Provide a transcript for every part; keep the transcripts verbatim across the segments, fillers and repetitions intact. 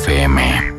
F M.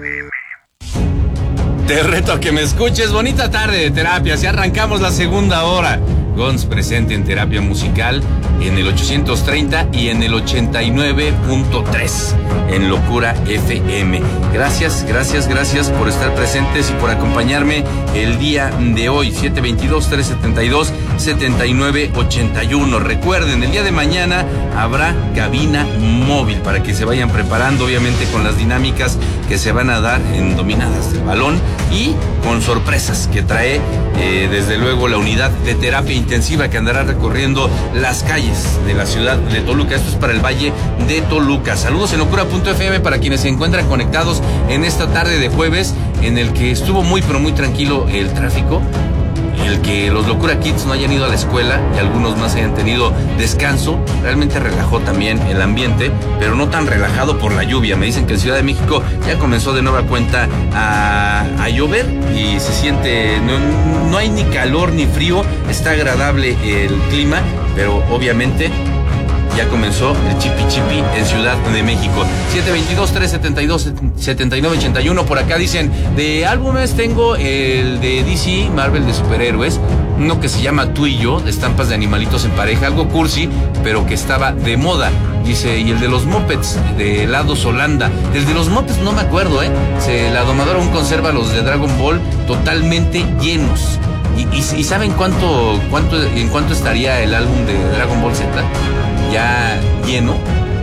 Te reto a que me escuches. Bonita tarde de terapia. Si arrancamos la segunda hora. Gons presente en terapia musical en el ochocientos treinta y en el ochenta y nueve punto tres en Locura F M. Gracias, gracias, gracias por estar presentes y por acompañarme el día de hoy. siete veintidós, trescientos setenta y dos, setenta y nueve ochenta y uno. Recuerden, el día de mañana habrá cabina móvil para que se vayan preparando, obviamente con las dinámicas que se van a dar en Dominadas del Balón y con sorpresas que trae eh, desde luego la unidad de terapia intensiva que andará recorriendo las calles de la ciudad de Toluca. Esto es para el Valle de Toluca. Saludos en locura punto f m para quienes se encuentran conectados en esta tarde de jueves, en el que estuvo muy pero muy tranquilo el tráfico, el que los Locura Kids no hayan ido a la escuela y algunos más hayan tenido descanso. Realmente relajó también el ambiente, pero no tan relajado por la lluvia. Me dicen que en Ciudad de México ya comenzó de nueva cuenta a, a llover y se siente, no, no hay ni calor ni frío, está agradable el clima, pero obviamente ya comenzó el chipi chipi en Ciudad de México. siete veintidós, trescientos setenta y dos, setenta y nueve ochenta y uno. Por acá dicen, de álbumes tengo el de D C, Marvel de superhéroes, uno que se llama Tú y Yo, de estampas de animalitos en pareja, algo cursi, pero que estaba de moda. Dice, y el de los Muppets, de Helados Holanda. El de los Muppets no me acuerdo, ¿eh? Se, la domadora aún conserva los de Dragon Ball totalmente llenos. ¿Y, y, y saben cuánto, cuánto, en cuánto estaría el álbum de Dragon Ball Z? Ya lleno.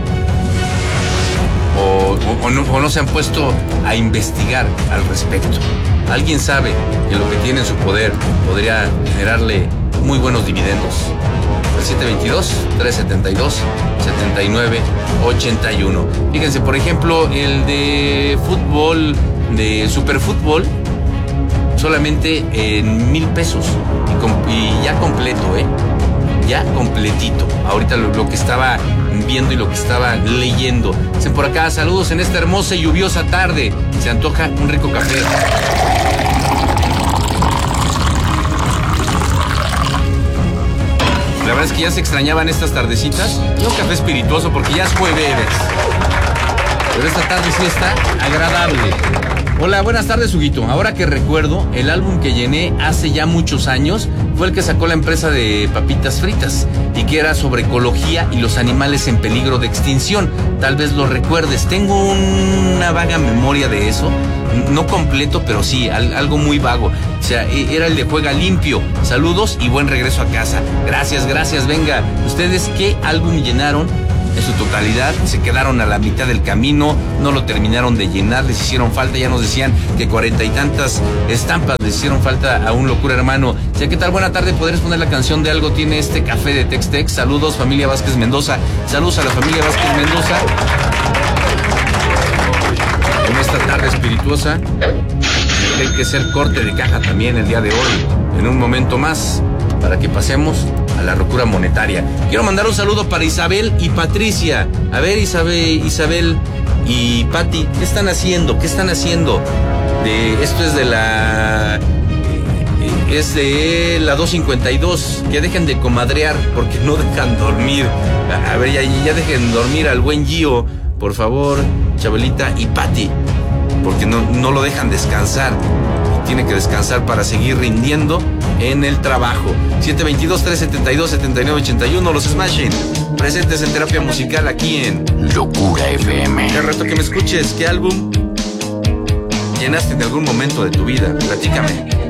O, o, o, no, o no se han puesto a investigar al respecto. Alguien sabe que lo que tiene en su poder podría generarle muy buenos dividendos. El siete veintidós, trescientos setenta y dos, setenta y nueve ochenta y uno. Fíjense, por ejemplo, el de fútbol, de superfútbol, solamente en mil pesos y, com, y ya completo, ¿eh? Ya completito. Ahorita lo, lo que estaba viendo y lo que estaba leyendo. Dicen por acá, saludos en esta hermosa y lluviosa tarde. Se antoja un rico café. La verdad es que ya se extrañaban estas tardecitas. No café espirituoso porque ya es jueves. Pero esta tarde sí está agradable. Hola, buenas tardes, Huguito. Ahora que recuerdo, el álbum que llené hace ya muchos años fue el que sacó la empresa de papitas fritas y que era sobre ecología y los animales en peligro de extinción. Tal vez lo recuerdes. Tengo una vaga memoria de eso. No completo, pero sí, algo muy vago. O sea, era el de Juega Limpio. Saludos y buen regreso a casa. Gracias, gracias. Venga, ¿ustedes qué álbum llenaron? En su totalidad, se quedaron a la mitad del camino, no lo terminaron de llenar, les hicieron falta, ya nos decían que cuarenta y tantas estampas les hicieron falta a un Locura hermano. O sea, ¿qué tal? Buena tarde, ¿podrías poner la canción de Algo Tiene Este Café de Tex Tex? Saludos, familia Vázquez Mendoza. Saludos a la familia Vázquez Mendoza. En esta tarde espirituosa, hay que ser corte de caja también el día de hoy, en un momento más, para que pasemos a la locura monetaria. Quiero mandar un saludo para Isabel y Patricia. A ver, Isabel, Isabel y Pati, ¿qué están haciendo? ¿Qué están haciendo? De, esto es de la... Es de la dos cincuenta y dos. Que dejen de comadrear porque no dejan dormir. A ver, ya, ya dejen dormir al buen Gio, por favor, Chabelita y Pati, porque no, no lo dejan descansar. Tiene que descansar para seguir rindiendo en el trabajo. siete veintidós, trescientos setenta y dos, setenta y nueve ochenta y uno. Los Smashing, presentes en terapia musical aquí en Locura F M. Te reto que me escuches. ¿Qué álbum llenaste en algún momento de tu vida? Platícame.